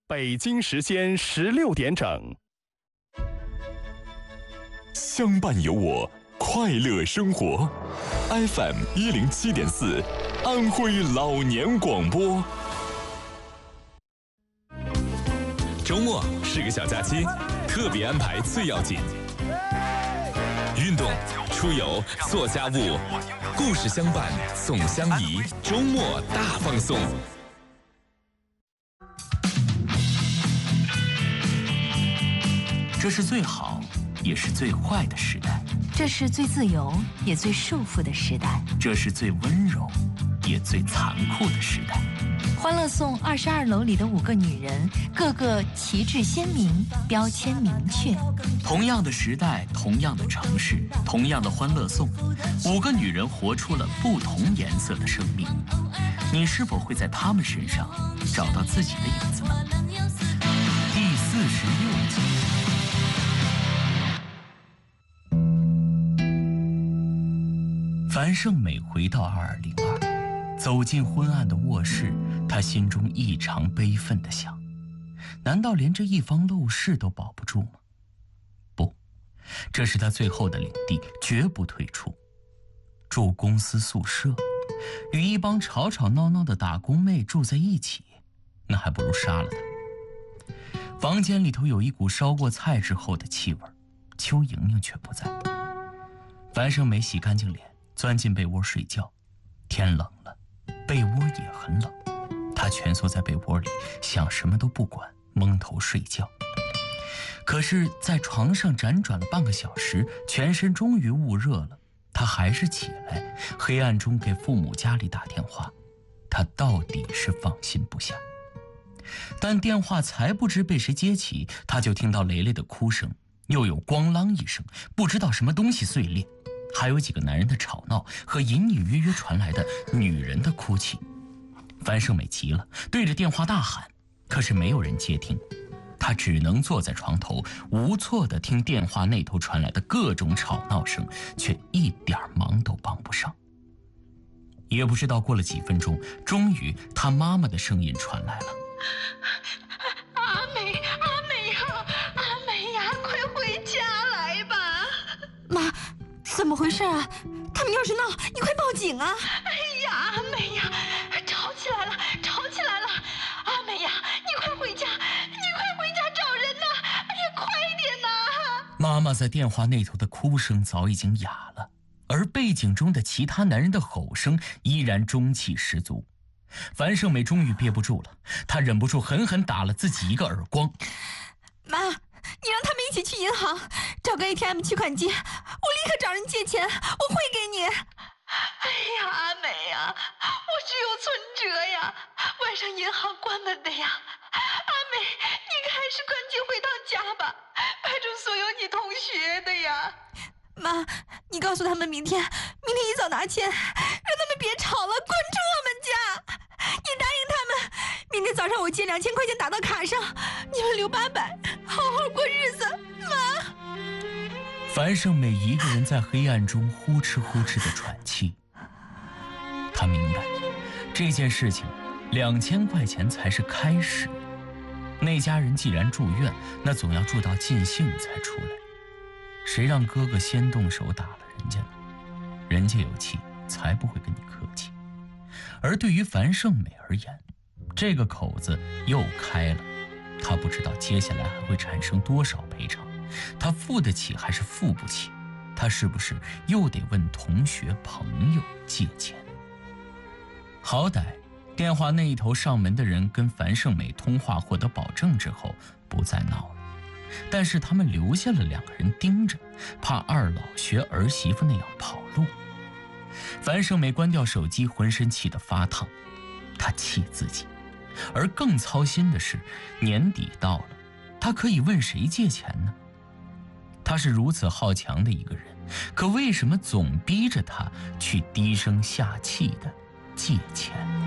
北京时间16点整。 相伴有我，快乐生活。FM 107.4，安徽老年广播。周末是个小假期，特别安排最要紧。运动、出游、做家务，故事相伴，总相宜。周末大放送。 这是最好，也是最坏的时代。 这是最自由，也最束缚的时代。 这是最温柔，也最残酷的时代。 欢乐颂22楼里的5个女人，个个旗帜鲜明，标签明确。 同样的时代，同样的城市，同样的欢乐颂，5个女人活出了不同颜色的生命。你是否会在她们身上找到自己的影子呢？第46集。樊胜美回到2202，走进昏暗的卧室，她心中异常悲愤地想：难道连这一方陋室都保不住吗？不，这是她最后的领地，绝不退出。住公司宿舍，与一帮吵吵闹闹的打工妹住在一起，那还不如杀了她。房间里头有一股烧过菜之后的气味，邱莹莹却不在。樊胜美洗干净脸，钻进被窝睡觉。天冷了，被窝也很冷，她蜷缩在被窝里，想什么都不管，蒙头睡觉。可是在床上辗转了半个小时，全身终于捂热了，她还是起来，黑暗中给父母家里打电话。她到底是放心不下，但电话才不知被谁接起，她就听到雷雷的哭声，又有咣啷一声，不知道什么东西碎裂，还有几个男人的吵闹和隐隐约约传来的女人的哭泣。樊胜美急了，对着电话大喊，可是没有人接听。她只能坐在床头，无措地听电话那头传来的各种吵闹声，却一点忙都帮不上。也不知道过了几分钟，终于她妈妈的声音传来了： 阿美呀，阿美呀，快回家来吧！ 妈，怎么回事啊？他们要是闹，你快报警啊！ 哎呀，阿美呀，吵起来了！阿美呀，你快回家找人呐！哎呀，快点呐！ 妈妈在电话那头的哭声早已经哑了，而背景中的其他男人的吼声依然中气十足。樊胜美终于憋不住了，她忍不住狠狠打了自己一个耳光。 妈，你让他们一起去银行找个 ATM 取款机，我立刻找人借钱，我会给你。 哎呀，阿美呀，我只有存折呀，晚上银行关门的呀。阿美，你还是赶紧回趟家吧，派出所有你同学的呀。 妈，你告诉他们明天一早拿钱，让他们别吵了，滚出我们家。你答应他们，明天早上我借2000块钱打到卡上，你们留800，好好过日子。妈。 樊胜美一个人在黑暗中呼哧呼哧地喘气。她明白，这件事情2000块钱才是开始。那家人既然住院，那总要住到尽兴才出来。谁让哥哥先动手打了人家呢？人家有气，才不会跟你客气。而对于樊胜美而言，这个口子又开了，她不知道接下来还会产生多少赔偿，她付得起还是付不起？她是不是又得问同学朋友借钱？好歹电话那一头上门的人跟樊胜美通话获得保证之后不再闹了，但是他们留下了2个人盯着，怕二老学儿媳妇那样跑路。樊胜美关掉手机，浑身气得发烫，她气自己。而更操心的是，年底到了，她可以问谁借钱呢？她是如此好强的一个人，可为什么总逼着她去低声下气的借钱？